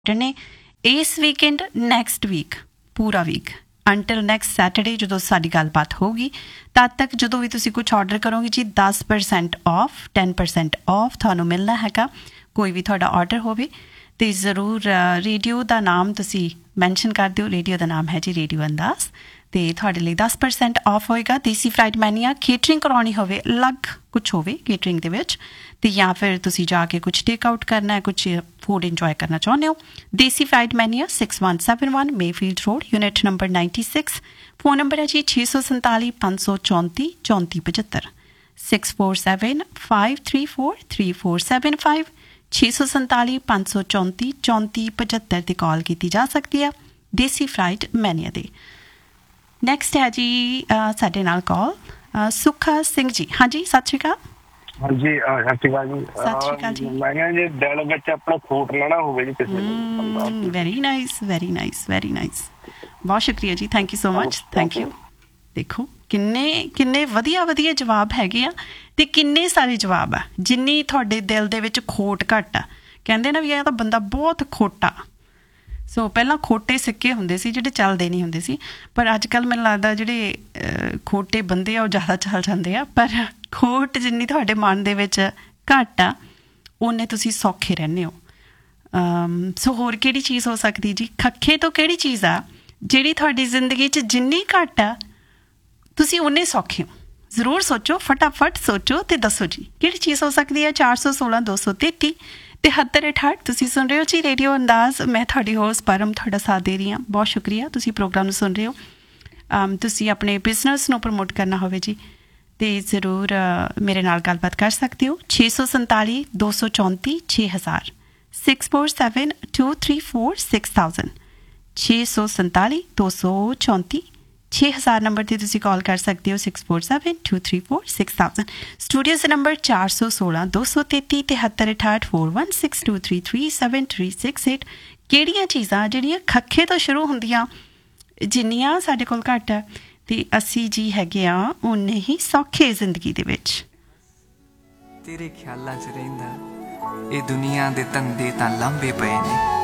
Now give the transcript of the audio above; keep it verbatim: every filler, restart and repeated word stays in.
ਨੇ ਇਸ weekend next week ਪੂਰਾ ਵੀਕ ਅੰਟਿਲ ਨੈਕਸਟ ਸੈਟਰਡੇ ਜਦੋਂ ਸਾਡੀ ਗੱਲਬਾਤ ਹੋਊਗੀ ਤਦ ਤੱਕ ਜਦੋਂ ਵੀ ਤੁਸੀਂ ਕੁਛ ਆਰਡਰ ਕਰੋਗੇ ਜੀ ਦਸ percent off ten percent off ਤੁਹਾਨੂੰ ਮਿਲਣਾ ਹੈਗਾ ਕੋਈ ਵੀ ਤੁਹਾਡਾ ਆਰਡਰ ਹੋਵੇ ਅਤੇ ਜ਼ਰੂਰ ਰੇਡੀਓ ਦਾ ਨਾਮ ਤੁਸੀਂ ਮੈਨਸ਼ਨ ਕਰ ਦਿਓ ਰੇਡੀਓ ਦਾ ਨਾਮ ਹੈ ਜੀ ਰੇਡੀਓ ਅੰਦਾਜ਼ ਅਤੇ ਤੁਹਾਡੇ ਲਈ ਦਸ ਪਰਸੈਂਟ ਆਫ ਹੋਏਗਾ ਦੇਸੀ ਫਰਾਈਡ ਮੈਨੀਆ ਕੇਟਰਿੰਗ ਕਰਵਾਉਣੀ ਹੋਵੇ ਅਲੱਗ ਕੁਛ ਹੋਵੇ ਕੇਟਰਿੰਗ ਦੇ ਵਿੱਚ ਅਤੇ ਜਾਂ ਫਿਰ ਤੁਸੀਂ ਜਾ ਕੇ ਕੁਛ ਟੇਕ ਆਊਟ ਕਰਨਾ ਹੈ ਕੁਛ ਫੂਡ ਇੰਜੋਏ ਕਰਨਾ ਚਾਹੁੰਦੇ ਹੋ ਦੇਸੀ fried ਮੈਨੀਆ six one seven one Mayfield road unit number ninety six phone number ਹੈ ਜੀ ਛੇ ਸੌ ਸੰਤਾਲੀ ਪੰਜ ਸੌ ਚੌਂਤੀ ਚੌਂਤੀ ਪਝੱਤਰ six four seven five three four three four seven five ਛੇ ਸੌ ਸੰਤਾਲੀ ਪੰਜ ਸੌ ਚੌਂਤੀ ਚੌਂਤੀ ਪਝੱਤਰ 'ਤੇ ਕਾਲ ਕੀਤੀ ਜਾ ਸਕਦੀ ਆ ਦੇਸੀ ਫਰਾਈਡ ਮੈਨੀਆ ਦੇ ਨੈਕਸਟ ਹੈ ਜੀ ਸਾਡੇ ਨਾਲ ਕਾਲ ਸੁੱਖਾ ਸਿੰਘ ਜੀ ਹਾਂਜੀ ਸਤਿ ਸ਼੍ਰੀ ਅਕਾਲ ਹਾਂਜੀ ਸਤਿ ਸ਼੍ਰੀ ਅਕਾਲ ਜੀ ਸਤਿ ਸ਼੍ਰੀ ਅਕਾਲ ਜੀ ਮੈਂ ਕਿਹਾ ਜੀ ਦਿਲ ਵਿੱਚ ਆਪਣਾ ਖੋਟ ਲੈਣਾ ਹੋਵੇ ਜੀ ਕਿਸੇ ਨੂੰ very nice very nice very nice ਬਹੁਤ ਸ਼ੁਕਰੀਆ ਜੀ thank you so much thank you ਦੇਖੋ ਕਿੰਨੇ ਕਿੰਨੇ ਵਧੀਆ ਵਧੀਆ ਜਵਾਬ ਹੈਗੇ ਆ ਅਤੇ ਕਿੰਨੇ ਸਾਰੇ ਜਵਾਬ ਆ ਜਿੰਨੀ ਤੁਹਾਡੇ ਦਿਲ ਦੇ ਵਿੱਚ ਖੋਟ ਘੱਟ ਆ ਕਹਿੰਦੇ ਨਾ ਵੀ ਇਹ ਤਾਂ ਬੰਦਾ ਬਹੁਤ ਖੋਟਾ ਸੋ ਪਹਿਲਾਂ ਖੋਟੇ ਸਿੱਕੇ ਹੁੰਦੇ ਸੀ ਜਿਹੜੇ ਚੱਲਦੇ ਨਹੀਂ ਹੁੰਦੇ ਸੀ ਪਰ ਅੱਜ ਕੱਲ੍ਹ ਮੈਨੂੰ ਲੱਗਦਾ ਜਿਹੜੇ ਖੋਟੇ ਬੰਦੇ ਆ ਉਹ ਜ਼ਿਆਦਾ ਚੱਲ ਜਾਂਦੇ ਆ ਪਰ ਖੋਟ ਜਿੰਨੀ ਤੁਹਾਡੇ ਮਨ ਦੇ ਵਿੱਚ ਘੱਟ ਆ ਓਨੇ ਤੁਸੀਂ ਸੌਖੇ ਰਹਿੰਦੇ ਹੋ ਸੋ ਹੋਰ ਕਿਹੜੀ ਚੀਜ਼ ਹੋ ਸਕਦੀ ਜੀ ਖੱਖੇ ਤੋਂ ਕਿਹੜੀ ਚੀਜ਼ ਆ ਜਿਹੜੀ ਤੁਹਾਡੀ ਜ਼ਿੰਦਗੀ 'ਚ ਜਿੰਨੀ ਘੱਟ ਆ ਤੁਸੀਂ ਓਨੇ ਸੌਖੇ ਹੋ ਜ਼ਰੂਰ ਸੋਚੋ ਫਟਾਫਟ ਸੋਚੋ ਅਤੇ ਦੱਸੋ ਜੀ ਕਿਹੜੀ ਚੀਜ਼ ਹੋ ਸਕਦੀ ਹੈ ਚਾਰ ਸੌ ਸੋਲਾਂ ਦੋ ਸੌ ਤੇਤੀ ਤਿਹੱਤਰ ਅਠਾਹਠ ਤੁਸੀਂ ਸੁਣ ਰਹੇ ਹੋ ਜੀ ਰੇਡੀਓ ਅੰਦਾਜ਼ ਮੈਂ ਤੁਹਾਡੀ ਹੋਸਟ ਪਰਮ ਤੁਹਾਡਾ ਸਾਥ ਦੇ ਰਹੀ ਹਾਂ ਬਹੁਤ ਸ਼ੁਕਰੀਆ ਤੁਸੀਂ ਪ੍ਰੋਗਰਾਮ ਨੂੰ ਸੁਣ ਰਹੇ ਹੋ ਤੁਸੀਂ ਆਪਣੇ ਬਿਜ਼ਨਸ ਨੂੰ ਪ੍ਰਮੋਟ ਕਰਨਾ ਹੋਵੇ ਜੀ ਅਤੇ ਜ਼ਰੂਰ ਮੇਰੇ ਨਾਲ ਗੱਲਬਾਤ ਕਰ ਸਕਦੇ ਹੋ ਛੇ ਸੌ ਸੰਤਾਲੀ ਦੋ ਸੌ ਚੌਂਤੀ ਛੇ ਹਜ਼ਾਰ six four seven two three four six thousand ਛੇ ਸੌ ਸੰਤਾਲੀ ਦੋ ਸੌ ਚੌਂਤੀ ਛੇ ਹਜ਼ਾਰ ਨੰਬਰ 'ਤੇ ਤੁਸੀਂ ਕਾਲ ਕਰ ਸਕਦੇ ਹੋ six four seven two three four six thousand studios number ਚਾਰ ਸੌ ਸੋਲਾਂ ਦੋ ਸੌ ਤੇਤੀ ਤਿਹੱਤਰ ਅਠਾਹਠ four one six two three three seven three six eight ਕਿਹੜੀਆਂ ਚੀਜ਼ਾਂ ਜਿਹੜੀਆਂ ਖੱਖੇ ਤੋਂ ਸ਼ੁਰੂ ਹੁੰਦੀਆਂ ਜਿੰਨੀਆਂ ਸਾਡੇ ਕੋਲ ਘੱਟ ਹੈ ਅਤੇ ਅਸੀਂ ਜੀ ਹੈਗੇ ਆ ਓਨੇ ਹੀ ਸੌਖੇ ਜ਼ਿੰਦਗੀ ਦੇ ਵਿੱਚ ਤੇਰੇ ਖਿਆਲਾਂ 'ਚ ਰਹਿੰਦਾ ਇਹ ਦੁਨੀਆ ਦੇ ਧੰਦੇ ਤਾਂ ਲਾਂਭੇ ਪਏ ਨੇ